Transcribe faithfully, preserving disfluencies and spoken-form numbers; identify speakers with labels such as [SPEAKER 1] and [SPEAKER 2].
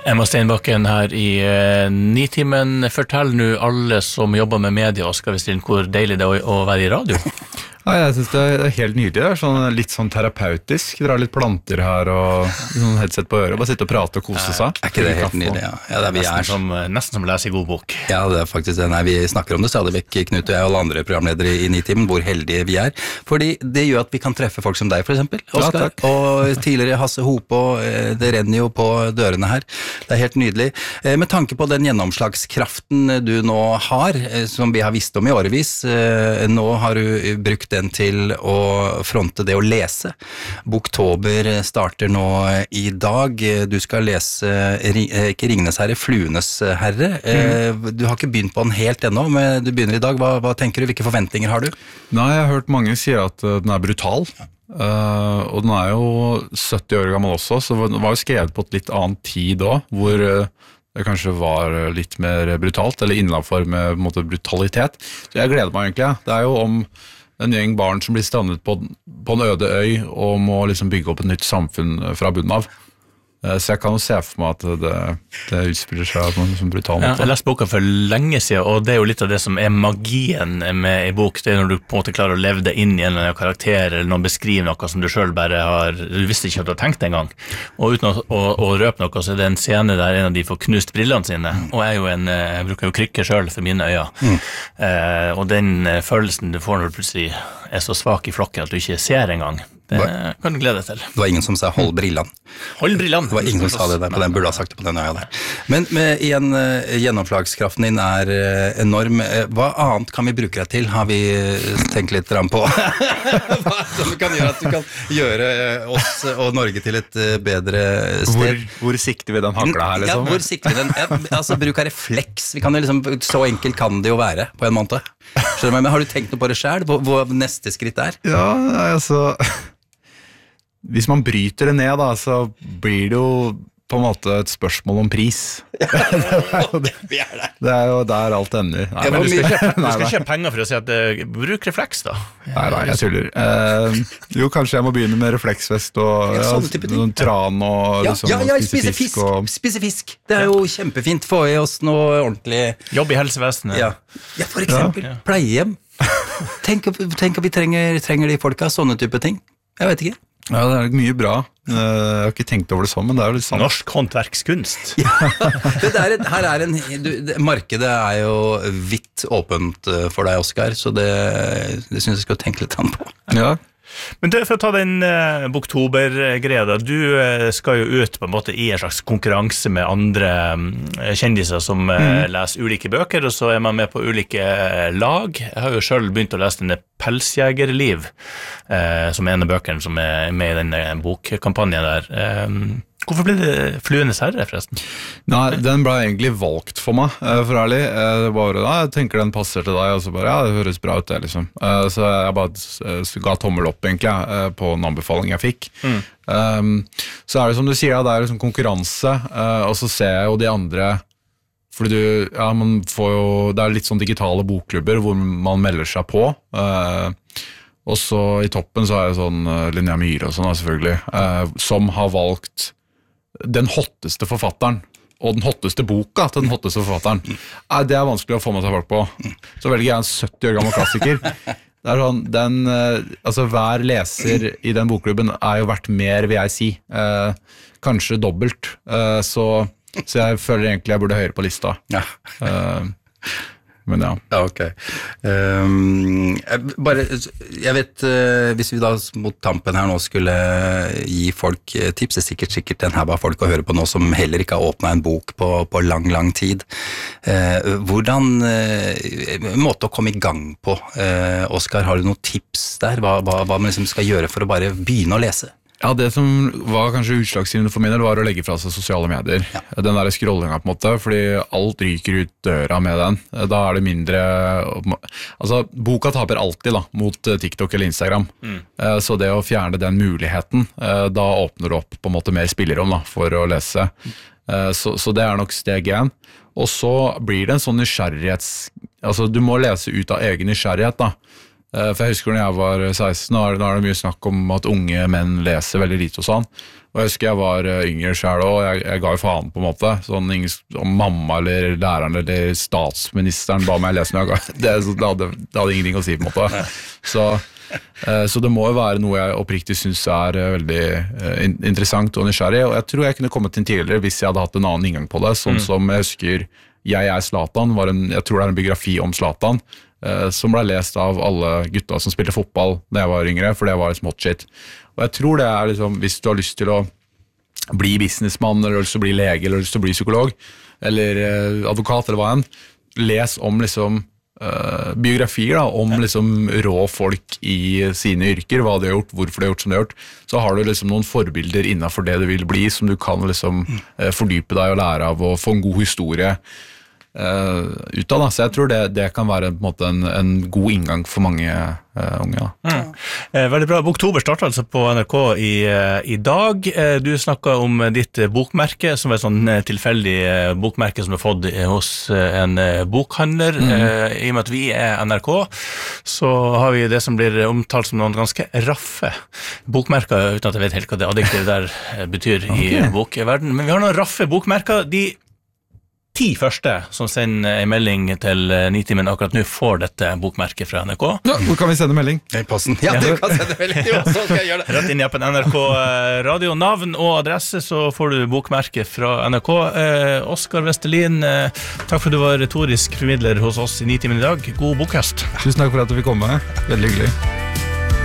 [SPEAKER 1] Emma Steinbakken her i uh, Nitimen. Fortell nå alle som jobber med media, Oskar Westin, hvor deilig det er å, å være i radio.
[SPEAKER 2] Ja, jeg synes det er helt nydelig. Det er sånn, litt sånn terapeutisk. Dra litt planter her og sånn headset på øret. Bare sitte og prate og kose seg.
[SPEAKER 3] Er ikke det helt nydelig? Ja, ja det er, vi
[SPEAKER 1] nesten,
[SPEAKER 3] er
[SPEAKER 1] som, nesten som å lese i god bok.
[SPEAKER 3] Ja, det er faktisk det. Nei, vi snakker om det stadig vekk, Knut og jeg og alle andre programledere i Nitimen, hvor heldige vi er. Fordi det gjør at vi kan treffe folk som deg, for eksempel, Oskar. Ja, og tidligere Hasse Hope, det renner jo på dørene her. Det er helt nydelig. Med tanke på den gjennomslagskraften du nå har, som vi har visst om i årevis, nå har du brukt den til å fronte det å lese. Boktober starter nå i dag. Du skal lese, ikke Ringenes herre, Fluenes herre. Mm. Du har ikke begynt på den helt ennå, men du begynner i dag. Hva, hva tenker du? Hvilke forventninger har du?
[SPEAKER 2] Nei, jeg har hørt mange si at den er brutal. Ja. Uh, og den er jo sytti år gammel også, så den var jo skrevet på et litt annet tid også, hvor uh, det kanskje var litt mer brutalt, eller innenfor med på en måte, brutalitet. Så jeg gleder meg egentlig. Ja. Det er jo om en gjeng barn som blir strandet på, på en øde øy og må liksom bygge opp et nytt samfunn fra bunnen av. Så jeg kan jo se for meg at det, det utspiller seg på en sånn brutal måte.
[SPEAKER 1] Ja, jeg leste boka for lenge siden, og det er jo litt av det som er magien med en bok. Det er når du på en måte klarer å leve deg inn i en eller annen karakter, eller noen beskriver noe som du selv bare har, du visste ikke at du har tenkt en gang. Og uten å, å, å røpe noe, så er det en scene der en av de får knust brillene sine, og jeg, er jo en, jeg bruker jo krykke selv for mine øyne. Mm. Eh, og den følelsen du får når du plutselig er så svak i flokken at du ikke ser en gang, det kan du glede deg til.
[SPEAKER 3] Det var ingen som sa hold brillene.
[SPEAKER 1] Hold brillene.
[SPEAKER 3] Det var ingen som sa det der, på den burde ha sagt det på den øya der. Men med, igjen, gjennomslagskraften din er enorm. Hva annet kan vi bruke deg til? Har vi tenkt litt på? Hva som kan gjøre at du kan gjøre oss og Norge til et bedre sted?
[SPEAKER 2] Hvor, hvor sikter vi den hakla her, liksom?
[SPEAKER 3] Ja, hvor sikter vi den? Ja, altså, bruk av refleks. Vi kan jo liksom, så enkelt kan det jo være, på en måte. Skjønner du, men har du tenkt noe på det selv? Hva, hva neste skritt er?
[SPEAKER 2] Ja, altså... Hvis man bryter det ned, da, så blir det jo på en måte et spørsmål om pris. Ja, det, er jo det. Det er jo der alt ender.
[SPEAKER 1] Nei, men du skal kjøpe, du skal kjøpe penger for å si at uh, bruk refleks, da.
[SPEAKER 2] Nei, nei, jeg tuller. Uh, jo, kanskje jeg må begynne med refleksvest og ja, noen tran og
[SPEAKER 3] ja,
[SPEAKER 2] liksom,
[SPEAKER 3] ja, ja, spise fisk. Og... Spise fisk. Det er jo kjempefint. Få i oss noe ordentlig.
[SPEAKER 1] Jobb i helsevesenet.
[SPEAKER 3] Ja, ja for eksempel. Ja. Pleiehjem. Tenk at vi trenger, trenger de folka, sånne type ting. Jeg vet ikke.
[SPEAKER 2] Ja, det er mye bra. Jeg har ikke tenkt over det sånn, men det er jo litt sånn.
[SPEAKER 1] Norsk håndverkskunst.
[SPEAKER 3] Ja, det er et, her er en, du, det, markedet er jo vidt åpent for deg, Oskar, så det, det synes jeg skal tenke litt an på.
[SPEAKER 2] Ja.
[SPEAKER 1] Men det, for å ta den uh, boktober-greia da, du uh, skal jo ut på en måte i en slags konkurranse med andre um, kjendiser som uh, mm. leser ulike bøker, og så er man med på ulike uh, lag. Jeg har jo selv begynt å lese denne Pelsjegerliv, uh, som er en av bøkene som er med i denne bokkampanjen der. Um, Hvorfor ble det Fluenes herre, forresten?
[SPEAKER 2] Nei, den ble egentlig valgt for meg, for ærlig. Det bare, da, jeg tenker den passer til deg, og så bare, ja, det høres bra ut det, liksom. Så jeg bare ga tommel opp, egentlig, på en anbefaling jeg fikk. Mm. Um, så er det som du sier, det er liksom konkurranse, og så ser jeg jo de andre, fordi du, ja, man får jo, det er litt sånn digitale bokklubber, hvor man melder seg på, og så i toppen så er det sånn Linnea Myhre og sånn, selvfølgelig, som har valgt den hotteste forfatteren, og den hotteste boka til den hotteste forfatteren. Nei, det er vanskelig å få med seg folk på. Så velger jeg en sytti år gammel klassiker. Det er sånn, den, altså hver leser i den bokklubben er jo verdt mer, vil jeg si. Eh, kanskje dobbelt. Eh, så, så jeg føler egentlig jeg burde høyere på lista. Ja. Eh, Men ja.
[SPEAKER 3] Ja, ok. Um, jeg, bare, jeg vet, uh, hvis vi da mot tampen her nå skulle gi folk tips, det er sikkert, sikkert den her var folk å høre på nå som heller ikke har åpnet en bok på, på lang, lang tid. Uh, hvordan, uh, måte å komme i gang på, uh, Oskar, har du noen tips der? Hva, hva, hva man liksom skal gjøre for å bare begynne å lese?
[SPEAKER 2] Ja, det som var kanskje utslagsgivende for min del var å legge fra seg sosiale medier. Ja. Den der scrollinga på en måte, fordi alt ryker ut døra med den. Da er det mindre... Altså, boka taper alltid da, mot TikTok eller Instagram. Mm. Så det å fjerne den muligheten, da åpner du opp på en måte mer spillerom da, for å lese. Så, så det er nok steg én. Og så blir det en sånn nysgjerrighets... Altså, du må lese ut av egen nysgjerrighet da. Uh, for jeg husker når jeg var seksten, nå er, nå er det mye snakk om at unge menn leser veldig lite og sånn. Og jeg husker jeg var uh, yngre selv også, og jeg, jeg ga jo faen på en måte. Sånn ingen, om mamma eller læreren eller statsministeren ba meg lese noe. Det, det, hadde, det hadde ingenting å si på en måte. Så, uh, så det må jo være noe jeg oppriktig synes er uh, veldig uh, in- interessant og nysgjerrig. Og jeg tror jeg kunne kommet inn tidligere hvis jeg hadde hatt en annen inngang på det. Sånn mm. som jeg husker Jeg er Zlatan, var en, jeg tror det er en biografi om Zlatan, eh, som ble lest av alle gutta som spilte fotball da jeg var yngre, for det var smått shit. Og jeg tror det er liksom, hvis du har lyst til å bli businessmann, eller lyst til å bli lege, eller lyst til å bli psykolog, eller eh, advokat, eller hva enn, les om liksom Uh, biografier da, om liksom rå folk i sine yrker, hva de har gjort, hvorfor de har gjort som de har gjort, så har du liksom noen forbilder innenfor det du vil bli, som du kan liksom uh, fordype deg og lære av og få en god historie uh, ut av. Da. Så jeg tror det, det kan være på en, måte, en, en god inngang for mange uh, unge. Da.
[SPEAKER 1] Mm. Eh, veldig bra. Boktober starter altså på N R K i, i dag. Eh, du snakket om ditt bokmerke, som er et sånn tilfeldig eh, bokmerke som du har fått hos eh, en eh, bokhandler. Mm. Eh, I og med at vi er N R K, så har vi det som blir omtalt som noen ganske raffe bokmerker, uten at jeg vet helt hva det adjektivet der betyr okay. i bokverden. Men vi har noen raffe bokmerker. De ti første som sender en melding til Nitimen akkurat nå får dette bokmerket fra N R K.
[SPEAKER 2] Ja, hvor kan vi sende melding?
[SPEAKER 3] I posten. Ja, du kan sende melding. Jo, så skal jeg gjøre det.
[SPEAKER 1] Rett inn i appen N R K Radio. Navn og adresse, så får du bokmerket fra N R K. Eh, Oskar Vestelin, eh, takk for at du var retorisk formidler hos oss i Nitimen i dag. God bokhøst.
[SPEAKER 2] Tusen takk for at du fikk komme. Veldig hyggelig.